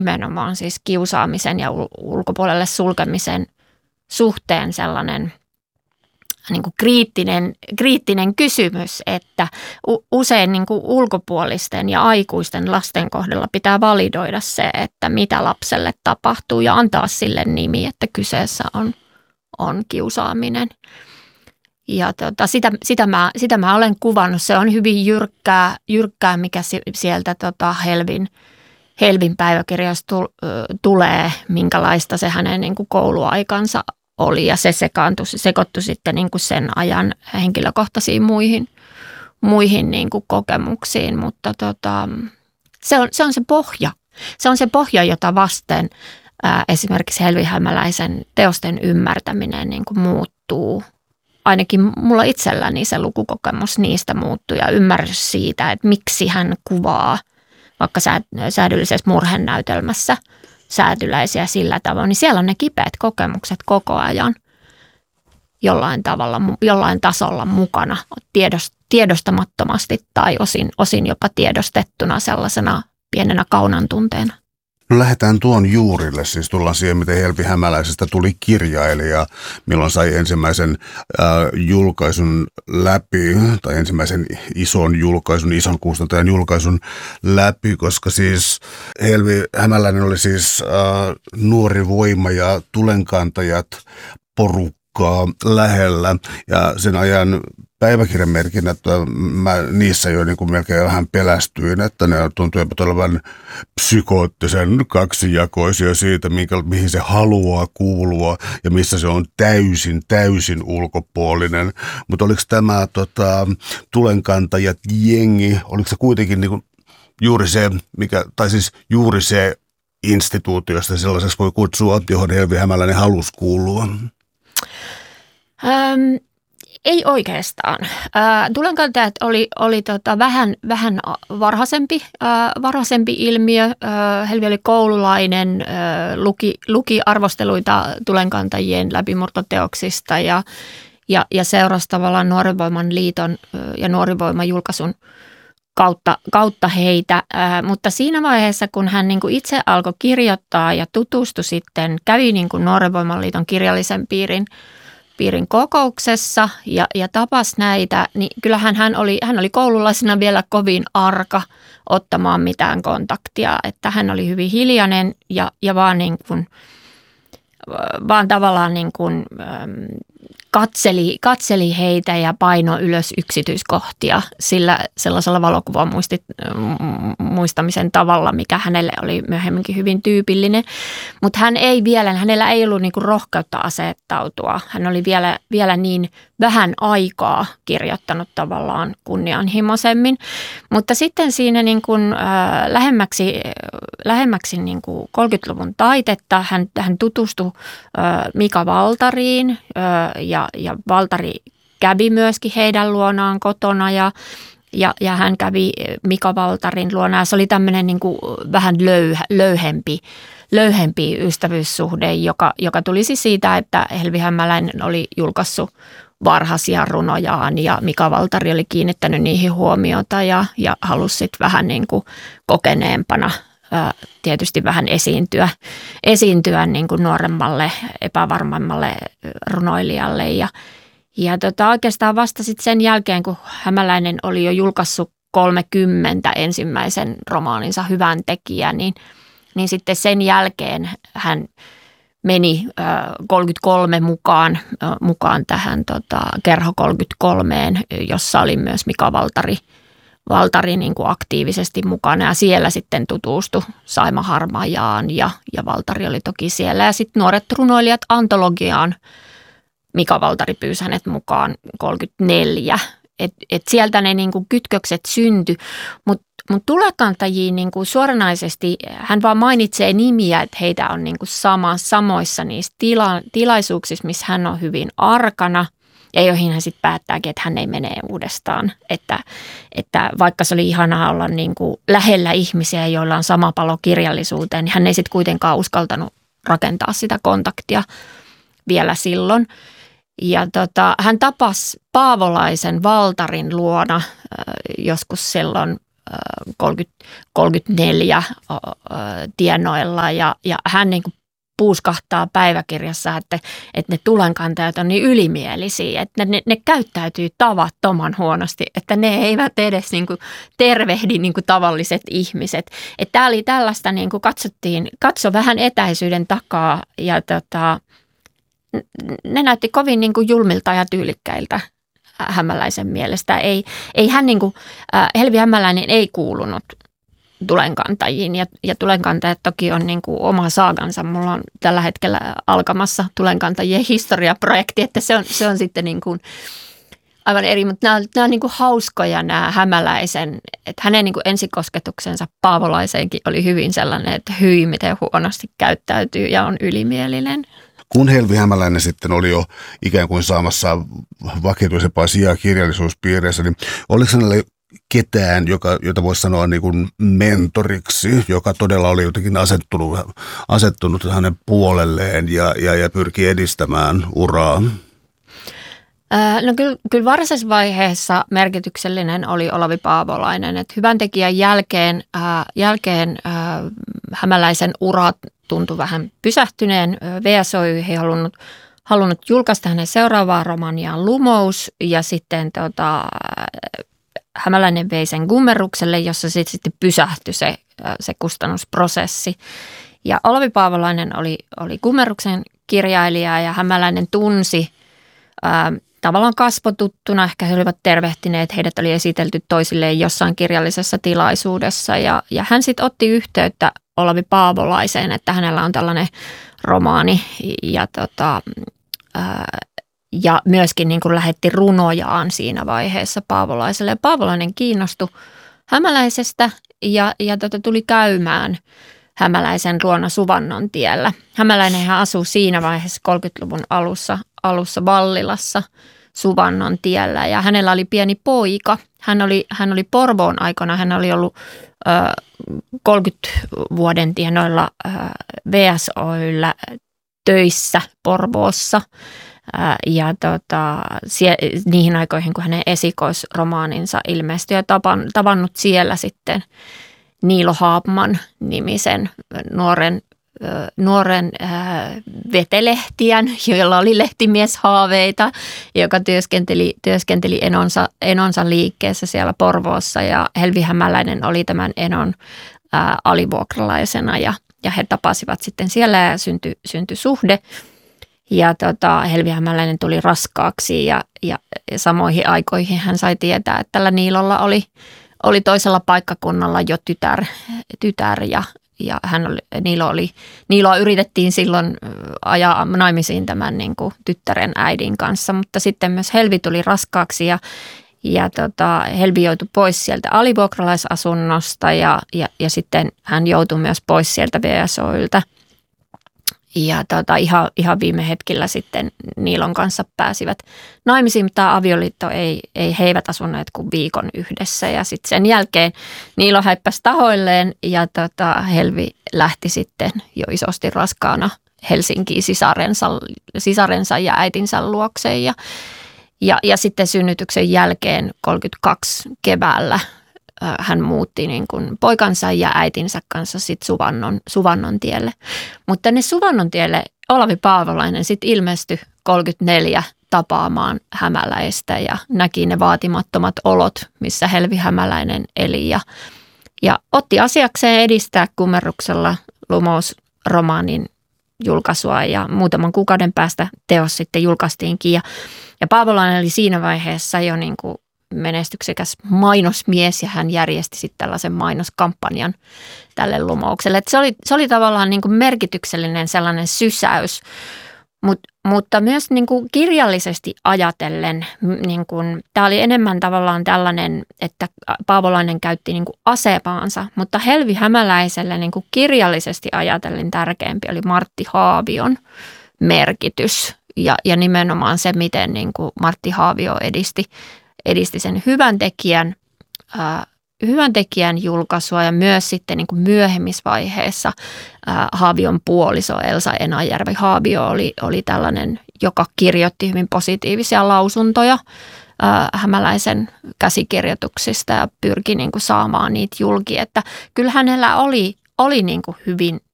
nimenomaan siis kiusaamisen ja ulkopuolelle sulkemisen suhteen sellainen niin kuin kriittinen kysymys, että usein niin kuin ulkopuolisten ja aikuisten lasten kohdalla pitää validoida se, että mitä lapselle tapahtuu ja antaa sille nimi, että kyseessä on kiusaaminen. Ja sitä mä olen kuvannut. Se on hyvin jyrkkää mikä sieltä Helvin päiväkirjasta tulee, minkälaista se hänen niin kuin kouluaikansa oli. Ja se sekoittui sitten niin kuin sen ajan henkilökohtaisiin muihin niin kuin kokemuksiin. Mutta se on se pohja. Se on se pohja, jota vasten esimerkiksi Helvi Hämäläisen teosten ymmärtäminen niin kuin muuttuu. Ainakin mulla itselläni se lukukokemus niistä muuttui ja ymmärrys siitä, että miksi hän kuvaa vaikka säädyllisessä murhenäytelmässä säätyläisiä sillä tavoin, niin siellä on ne kipeät kokemukset koko ajan jollain tasolla mukana tiedostamattomasti tai osin jopa tiedostettuna sellaisena pienenä kaunan tunteena. No lähdetään tuon juurille, siis tullaan siihen, miten Helvi Hämäläisestä tuli kirjailija, milloin sai ensimmäisen julkaisun läpi, tai ensimmäisen ison kustantajan julkaisun läpi, koska siis Helvi Hämäläinen oli siis Nuori Voima ja Tulenkantajat porukkaa lähellä, ja sen ajan päiväkirjamerkinnät, mä niissä jo niin kuin melkein vähän pelästyin, että ne tuntuivat olevan psykoottisen kaksijakoisia siitä, mihin se haluaa kuulua ja missä se on täysin ulkopuolinen. Mutta oliko tämä Tulenkantajat jengi, oliko se kuitenkin niin kuin juuri se instituutio, josta sellaiseksi voi kutsua, johon Helvi Hämäläinen halusi kuulua? Ei oikeastaan. Tulenkantajat oli vähän varhaisempi ilmiö. Helvi oli koululainen, luki arvosteluita tulenkantajien läpimurtoteoksista ja seurasi tavallaan Nuoren Voiman liiton ja Nuori Voima julkaisun kautta heitä. Mutta siinä vaiheessa, kun hän niin kuin itse alkoi kirjoittaa ja tutustui sitten, kävi niin kuin Nuoren Voiman liiton kirjallisen piirin kokouksessa ja tapasi näitä, niin kyllähän hän oli koululaisena vielä kovin arka ottamaan mitään kontaktia, että hän oli hyvin hiljainen ja vaan tavallaan niin kuin katseli heitä ja painoi ylös yksityiskohtia sillä sellaisella valokuvan muistamisen tavalla, mikä hänelle oli myöhemminkin hyvin tyypillinen. Mutta hänellä ei ollut niinku rohkeutta asettautua. Hän oli vielä niin vähän aikaa kirjoittanut tavallaan kunnianhimoisemmin. Mutta sitten siinä niinku, lähemmäksi niinku 30-luvun taitetta hän tutustui Mika Valtariin ja Valtari kävi myöskin heidän luonaan kotona ja hän kävi Mika Valtarin luona. Ja se oli tämmöinen niin kuin vähän löyhempi ystävyyssuhde, joka tulisi siitä, että Helvi Hämäläinen oli julkaissut varhaisia runojaan ja Mika Valtari oli kiinnittänyt niihin huomiota ja halusi sitten vähän niin kuin kokeneempana tietysti vähän esiintyä niin kuin nuoremmalle, epävarmemmalle runoilijalle ja oikeastaan vasta sitten sen jälkeen, kun Hämäläinen oli jo julkaissut 30 ensimmäisen romaaninsa Hyvän tekijä, niin sitten sen jälkeen hän meni 33 mukaan tähän Kerho 33, jossa oli myös Mika Valtari niin kuin aktiivisesti mukana ja siellä sitten tutustui Saima Harmajaan ja Valtari oli toki siellä. Ja sitten Nuoret runoilijat antologiaan Mika Valtari pyysi hänet mukaan 34. Et sieltä ne niin kuin kytkökset syntyi, mutta Tulenkantajiin niin kuin suoranaisesti hän vaan mainitsee nimiä, että heitä on niin kuin samoissa niissä tilaisuuksissa, missä hän on hyvin arkana. Ja joihin hän sitten päättääkin, että hän ei mene uudestaan. Että vaikka se oli ihanaa olla niin kuin lähellä ihmisiä, joilla on sama palo kirjallisuuteen, niin hän ei sitten kuitenkaan uskaltanut rakentaa sitä kontaktia vielä silloin. Ja hän tapasi Paavolaisen Valtarin luona joskus silloin 34 tienoilla ja hän niin kuin puuskahtaa päiväkirjassa, että ne tulenkantajat on niin ylimielisiä, että ne käyttäytyy tavattoman huonosti, että ne eivät edes niin kuin tervehdi niin kuin tavalliset ihmiset. Että tämä oli tällaista, niin kuin katso vähän etäisyyden takaa ja ne näytti kovin niin kuin julmilta ja tyylikkäiltä Hämäläisen mielestä. Ei hän niin kuin, Helvi Hämäläinen ei kuulunut tulenkantajiin ja tulenkantajat toki on niin kuin oma saagansa. Mulla on tällä hetkellä alkamassa tulenkantajien historiaprojekti, että se on sitten niin kuin aivan eri, mutta nämä on niin kuin hauskoja nämä Hämäläisen, että hänen niin kuin ensikosketuksensa Paavolaiseenkin oli hyvin sellainen, että hyi miten huonosti käyttäytyy ja on ylimielinen. Kun Helvi Hämäläinen sitten oli jo ikään kuin saamassa vakituisempaa sijaa kirjallisuuspiireissä, niin oliko hänellä ketään, jota voisi sanoa niin kuin mentoriksi, joka todella oli jotenkin asettunut hänen puolelleen ja pyrkii edistämään uraa? No kyllä varsinaisessa vaiheessa merkityksellinen oli Olavi Paavolainen, että hyväntekijän jälkeen Hämäläisen urat tuntui vähän pysähtyneen. VSOY ei halunnut julkaista hänen seuraavaa romaaniaan Lumous ja sitten Hämäläinen vei sen Gummerukselle, jossa sitten pysähtyi se kustannusprosessi. Ja Olavi Paavolainen oli Gummeruksen kirjailija ja Hämäläinen tunsi tavallaan kasvotuttuna. Ehkä he olivat tervehtineet, heidät oli esitelty toisilleen jossain kirjallisessa tilaisuudessa. Ja hän sitten otti yhteyttä Olavi Paavolaiseen, että hänellä on tällainen romaani ja myöskin niin kuin lähetti runojaan siinä vaiheessa Paavolaiselle. Ja Paavolainen kiinnostui Hämäläisestä ja tuli käymään Hämäläisen luona Suvannon tiellä. Hämäläinenhän asui siinä vaiheessa 30-luvun alussa Vallilassa Suvannon tiellä ja hänellä oli pieni poika. Hän oli Porvoon aikana, hän oli ollut 30 vuoden tienoilla VSOY:llä töissä Porvoossa. Ja niihin aikoihin, kun hänen esikoisromaaninsa ilmestyi ja tavannut siellä sitten Niilo Haapman nimisen nuoren vetelehtiän, jolla oli lehtimieshaaveita, joka työskenteli enonsa liikkeessä siellä Porvoossa ja Helvi Hämäläinen oli tämän enon alivuokralaisena ja he tapasivat sitten siellä ja syntyi suhde. Ja Helvi Hämäläinen tuli raskaaksi ja samoihin aikoihin hän sai tietää, että tällä Niilolla oli toisella paikkakunnalla jo tytär ja Niiloa yritettiin silloin ajaa naimisiin tämän niin kuin tyttären äidin kanssa, mutta sitten myös Helvi tuli raskaaksi ja Helvi joutui pois sieltä alivuokralaisasunnosta ja sitten hän joutui myös pois sieltä VSOY:ltä. Ja ihan viime hetkellä sitten Niilon kanssa pääsivät naimisiin, mutta tämä avioliitto he eivät asuneet kuin viikon yhdessä. Ja sitten sen jälkeen Niilo häippäsi tahoilleen ja Helvi lähti sitten jo isosti raskaana Helsinkiin sisarensa ja äitinsä luokse. Ja sitten synnytyksen jälkeen 32 keväällä hän muutti niin kuin poikansa ja äitinsä kanssa sit Suvannon tielle. Mutta tänne Suvannon tielle Olavi Paavolainen sitten ilmestyi 34 tapaamaan Hämäläistä ja näki ne vaatimattomat olot, missä Helvi Hämäläinen eli. Ja otti asiakseen edistää Gummeruksella Lumous-romaanin julkaisua ja muutaman kuukauden päästä teos sitten julkaistiinkin. Ja Paavolainen oli siinä vaiheessa jo niin kuin menestyksekäs mainosmies ja hän järjesti sitten tällaisen mainoskampanjan tälle Lumoukselle. Että se oli tavallaan niin kuin merkityksellinen sellainen sysäys, mutta myös niin kuin kirjallisesti ajatellen, niin kuin, tämä oli enemmän tavallaan tällainen, että Paavolainen käytti niin kuin asemaansa, mutta Helvi Hämäläiselle niin kuin kirjallisesti ajatellen tärkeämpi oli Martti Haavion merkitys ja nimenomaan se, miten niin kuin Martti Haavio edisti sen hyvän tekijän julkaisua ja myös sitten niin kuin myöhemmissä vaiheessa Haavion puoliso Elsa Enajärvi Haavio oli tällainen, joka kirjoitti hyvin positiivisia lausuntoja käsikirjoituksista ja pyrki niin kuin saamaan niitä julki. Että kyllä hänellä oli niin kuin hyvin